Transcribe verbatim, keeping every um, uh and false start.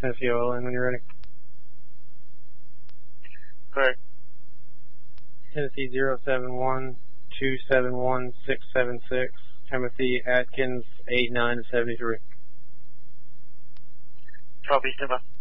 Tennessee O L N when you're ready. Correct. Tennessee zero seven one two seven one six seven six. Timothy Atkins eight nine seventy three. Copy, stand by.